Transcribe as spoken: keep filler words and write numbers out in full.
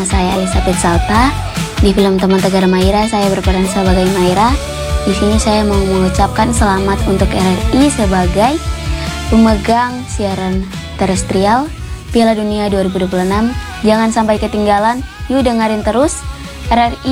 nama saya Elizabeth Salta. Di film Teman Tegar Maira, saya berperan sebagai Maira. Di sini saya mau mengucapkan selamat untuk R R I sebagai pemegang siaran terestrial Piala Dunia dua ribu dua puluh enam. Jangan sampai ketinggalan, yuk dengerin terus R R I